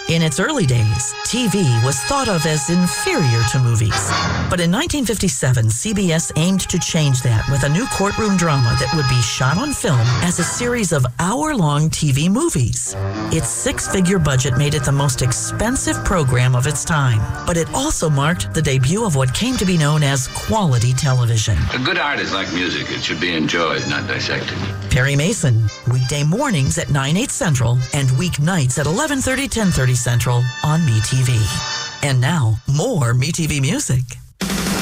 In its early days, TV was thought of as inferior to movies. But in 1957, CBS aimed to change that with a new courtroom drama that would be shot on film as a series of hour-long TV movies. Its six-figure budget made it the most expensive program of its time, but it also marked the debut of what came to be known as quality television. A good art is like music. It should be enjoyed, not dissected. Perry Mason, weekday mornings at 9/8 Central and weeknights at 11:30, 10:30 Central on MeTV. And now, more MeTV music.